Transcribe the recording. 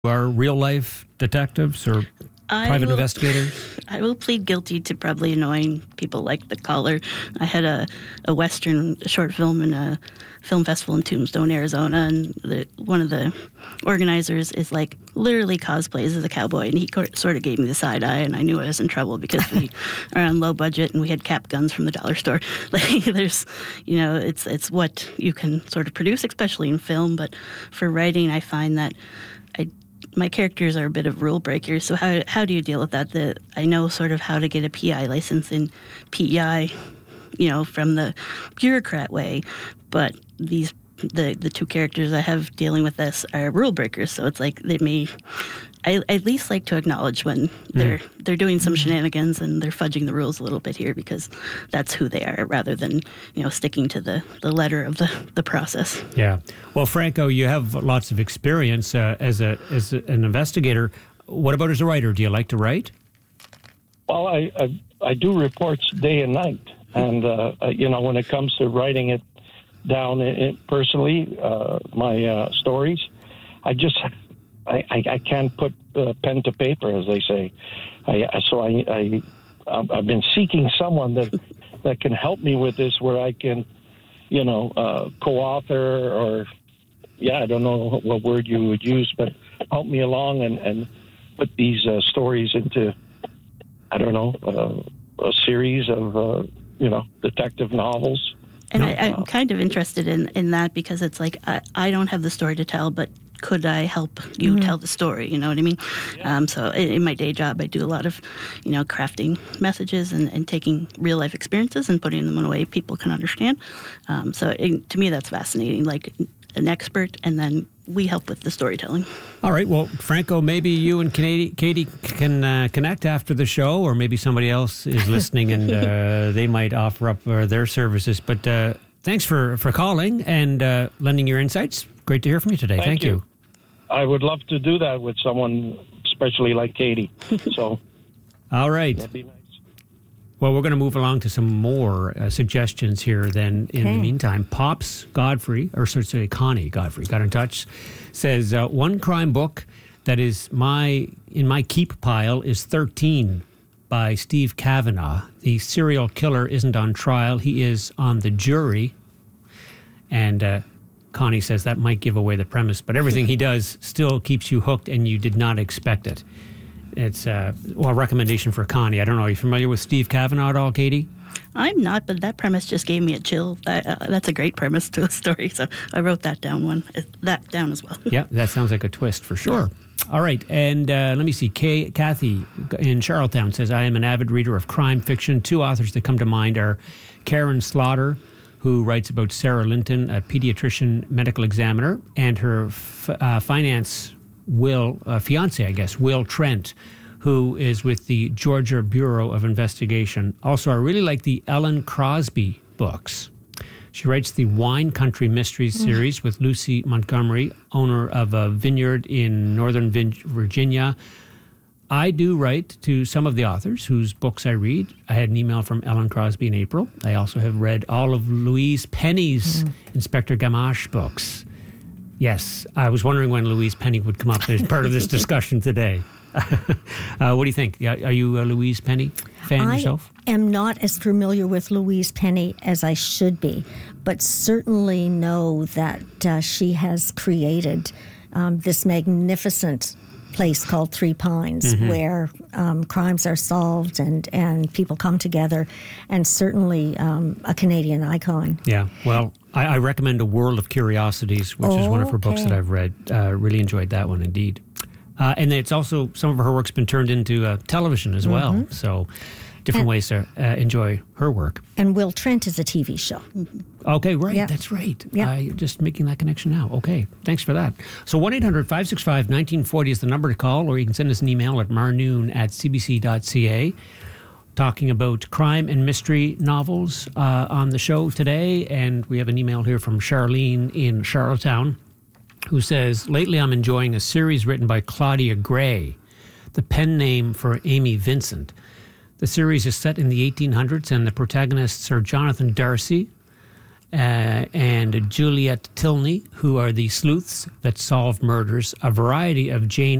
are real-life detectives or private investigators? I will plead guilty to probably annoying people like the caller. I had a Western short film in a film festival in Tombstone, Arizona, and one of the organizers is like literally cosplays as a cowboy, and he sort of gave me the side eye, and I knew I was in trouble because we are on low budget and we had cap guns from the dollar store. Like there's, it's what you can sort of produce, especially in film. But for writing, I find that my characters are a bit of rule breakers. So how do you deal with that? I know sort of how to get a PI license in PEI, from the bureaucrat way, but the two characters I have dealing with this are rule breakers. So it's like I at least like to acknowledge when they're doing some shenanigans and they're fudging the rules a little bit here, because that's who they are, rather than sticking to the letter of the process. Yeah. Well, Franco, you have lots of experience as an investigator. What about as a writer? Do you like to write? Well, I do reports day and night, and when it comes to writing it down personally, my stories, I can't put pen to paper, as they say. I've been seeking someone that can help me with this, where I can, co-author, or I don't know what word you would use, but help me along and put these stories into, I don't know, a series of detective novels. And I'm kind of interested in that, because it's like I don't have the story to tell, but could I help you tell the story? You know what I mean? Yeah. So in my day job, I do a lot of, crafting messages and taking real life experiences and putting them in a way people can understand. To me, that's fascinating. Like an expert, and then we help with the storytelling. All right. Well, Franco, maybe you and Katie can connect after the show, or maybe somebody else is listening and they might offer up their services. But thanks for calling and lending your insights. Great to hear from you today. Thank you. I would love to do that with someone, especially like Katie. So, all right. That'd be nice. Well, we're going to move along to some more suggestions here then. In the meantime, Pops Godfrey, or should I say Connie Godfrey, got in touch, says, one crime book that is in my keep pile is 13 by Steve Kavanaugh. The serial killer isn't on trial. He is on the jury. And Connie says that might give away the premise, but everything he does still keeps you hooked and you did not expect it. It's a recommendation for Connie. I don't know. Are you familiar with Steve Kavanaugh at all, Katie? I'm not, but that premise just gave me a chill. That's a great premise to a story, so I wrote that down as well. Yeah, that sounds like a twist for sure. All right, and let me see. Kathy in Charlottetown says, I am an avid reader of crime fiction. Two authors that come to mind are Karen Slaughter, who writes about Sarah Linton, a pediatrician medical examiner, and her fiance, Will Trent, who is with the Georgia Bureau of Investigation. Also, I really like the Ellen Crosby books. She writes the Wine Country Mysteries series with Lucy Montgomery, owner of a vineyard in Northern Virginia. I do write to some of the authors whose books I read. I had an email from Ellen Crosby in April. I also have read all of Louise Penny's Inspector Gamache books. Yes, I was wondering when Louise Penny would come up as part of this discussion today. What do you think? Are you a Louise Penny fan yourself? I am not as familiar with Louise Penny as I should be, but certainly know that she has created this magnificent place called Three Pines, where crimes are solved and people come together, and certainly a Canadian icon. Yeah, well, I recommend A World of Curiosities, which is one of her books that I've read. Really enjoyed that one indeed. And it's also, some of her work's been turned into television as well, so different ways to enjoy her work. And Will Trent is a TV show. Okay, right. Yeah. That's right. Yeah. Just making that connection now. Okay, thanks for that. So 1-800-565-1940 is the number to call, or you can send us an email at marnoon@cbc.ca, talking about crime and mystery novels on the show today. And we have an email here from Charlene in Charlottetown, who says, lately I'm enjoying a series written by Claudia Gray, the pen name for Amy Vincent. The series is set in the 1800s, and the protagonists are Jonathan Darcy and Juliet Tilney, who are the sleuths that solve murders, a variety of Jane